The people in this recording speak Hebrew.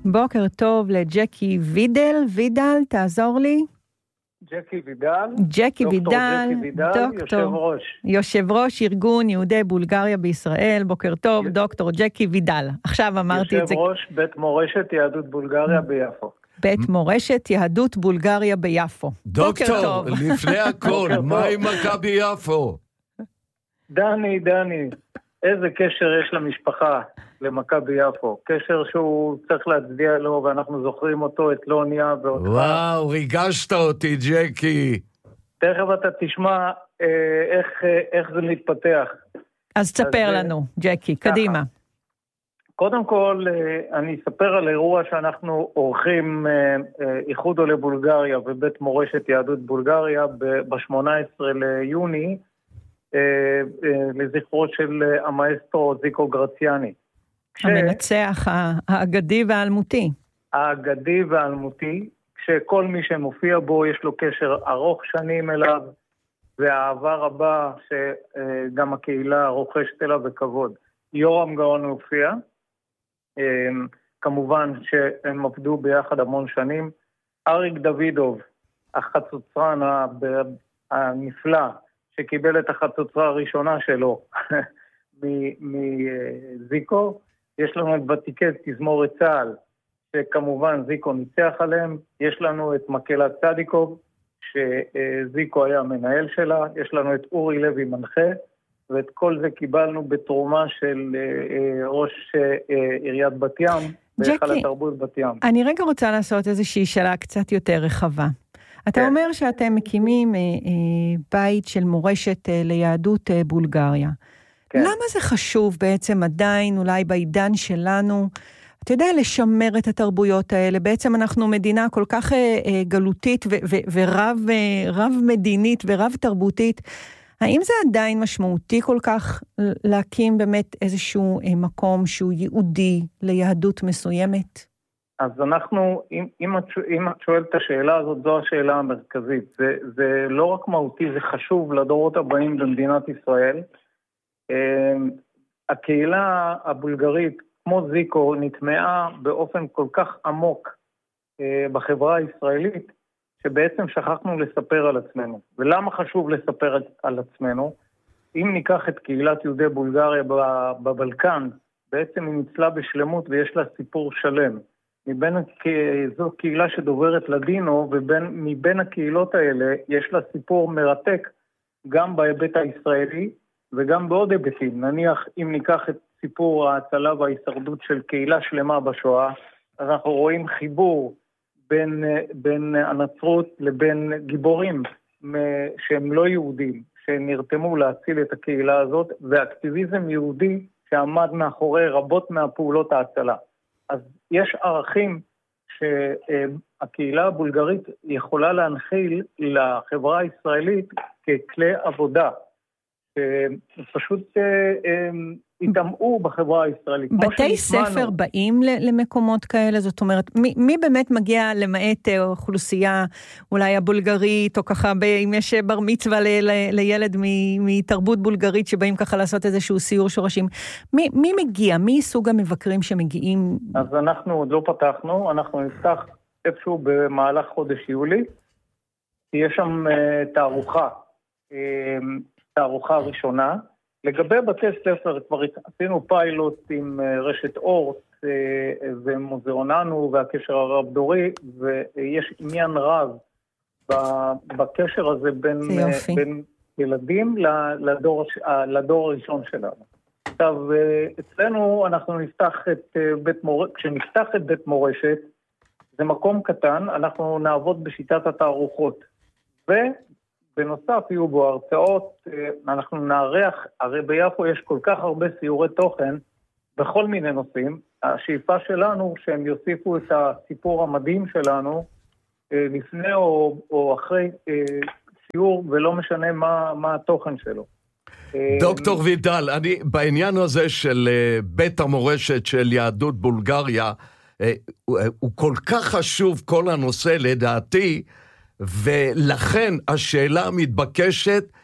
בוקר טוב לג'קי וידל, תעזור לי. ג'קי וידל, ג'קי וידל, יושב ראש ארגון יהודי בולגריה בישראל. בוקר טוב, דוקטור ג'קי וידל. עכשיו אמרתי את זה. יושב ראש בית מורשת יהדות בולגריה ביפו. בית מורשת יהדות בולגריה ביפו. דוקטור, לפני הכל, מה עם מכבי יפו? דני, איזה קשר יש למשפחה למכבי יפו? קשר שהוא צריך להצדיע לו, ואנחנו זוכרים אותו, את לוניה ואותך. וואו, ריגשת אותי, ג'קי. תכף אתה תשמע איך זה מתפתח. אז תספר לנו, ג'קי, קדימה. קודם כל, אני אספר על אירוע שאנחנו עורכים איחוד עולי בולגריה ובית מורשת יהדות בולגריה ב-18 ליוני, לזכרו של המאסטרו זיקו גרציאני. המנצח האגדי והאלמותי. האגדי והאלמותי, כשכל מי שמופיע בו יש לו קשר ארוך שנים אליו, והאהבה רבה שגם הקהילה רוכשת אליו בכבוד. יורם גאון הופיע, כמובן שהם עבדו ביחד המון שנים. אריק דוידוב, החצוצרן הנפלא, שקיבל את החצוצרה הראשונה שלו מזיקו. יש לנו את ותיקי תזמורת צה"ל, שכמובן זיקו ניצח עליהם. יש לנו את מקהלת צדיקוב, שזיקו היה המנהל שלה. יש לנו את אורי לוי מנחה, ואת כל זה קיבלנו בתרומה של ראש עיריית בת ים, בהיכל התרבות בת ים. אני רגע רוצה לעשות איזושהי שאלה קצת יותר רחבה. אתה אומר שאתם מקימים בית של מורשת ליהדות בולגריה. למה זה חשוב בעצם עדיין, אולי בעידן שלנו, אתה יודע, לשמר את התרבויות האלה? בעצם אנחנו מדינה כל כך גלותית ורב מדינית ורב תרבותית. האם זה עדיין משמעותי כל כך להקים באמת איזשהו מקום שהוא ייעודי ליהדות מסוימת? אז אנחנו, אם את שואלת את השאלה הזאת, זו השאלה המרכזית. זה לא רק מהותי, זה חשוב לדורות הבאים במדינת ישראל. הקהילה הבולגרית, כמו זיקו, נטמעה באופן כל כך עמוק בחברה הישראלית, שבעצם שכחנו לספר על עצמנו. ולמה חשוב לספר על עצמנו? אם ניקח את קהילת יהודי בולגריה בבלקן, בעצם היא ניצלה בשלמות ויש לה סיפור שלם. זו קהילה שדוברת לדינו, ומבין הקהילות האלה יש לה סיפור מרתק, גם בהיבט הישראלי וגם בעוד היבטים. נניח אם ניקח את סיפור ההצלה וההישרדות של קהילה שלמה בשואה, אנחנו רואים חיבור בין הנצרות לבין גיבורים שהם לא יהודים, שנרתמו להציל את הקהילה הזאת, ואקטיביזם יהודי שעמד מאחורי רבות מהפעולות ההצלה. אז יש ערכים שהקהילה הבולגרית יכולה להנחיל לחברה הישראלית ככלי עבודה, שפשוט יתאמרו בחברה הישראלית. בתי ספר באים למקומות כאלה? זאת אומרת, מי באמת מגיע למעט אוכלוסייה אולי הבולגרית, או ככה אם יש בר מצווה לילד מתרבות בולגרית שבאים ככה לעשות איזשהו סיור שורשים? מי מגיע? מי סוג המבקרים שמגיעים? אז אנחנו עוד לא פתחנו, אנחנו נפתח איפשהו במהלך חודש יולי, יש שם תערוכה ראשונה. לגבי בתי ספר, כבר עשינו פיילוט עם רשת אורט ומוזיאוננו והקשר הרב דורי, ויש עניין רב בקשר הזה בין ילדים לדור הראשון שלנו. עכשיו, אצלנו אנחנו נפתח כשנפתח את בית מורשת, זה מקום קטן, אנחנו נעבוד בשיטת התערוכות, בנוסף יהיו בו הרצאות, אנחנו נערך, הרי ביפו יש כל כך הרבה סיורי תוכן בכל מיני נושאים. השאיפה שלנו שהם יוסיפו את הסיפור המדהים שלנו לפני או אחרי סיור, ולא משנה מה התוכן שלו. דוקטור וידל, אני בעניין הזה של בית המורשת של יהדות בולגריה, הוא כל כך חשוב כל הנושא לדעתי, ולכן השאלה המתבקשת,